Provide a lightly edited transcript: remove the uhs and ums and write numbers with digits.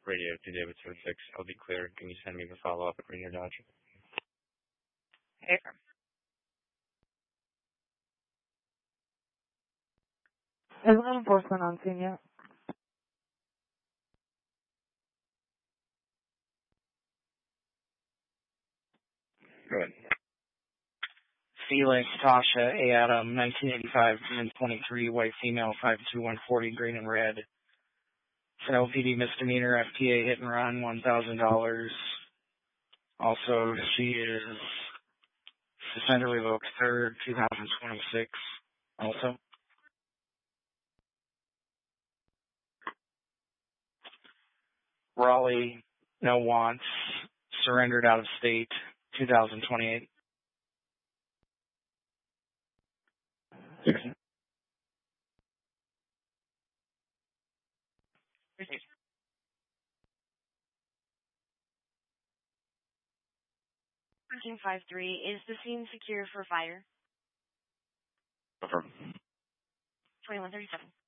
radio to David 76. I'll be clear. Can you send me the follow-up at Rainier Dodge? Hey. There's no enforcement on scene yet. Good. Felix, Tasha, A. Adam, 1985, June 23, white female, 52140, green and red. It's an LPD misdemeanor, FTA hit and run, $1,000. Also, she is suspended revoked 3rd, 2026. Also, Raleigh, no wants, surrendered out of state, 2028. Precinct 5-3, is the scene secure for fire? Over. 2137.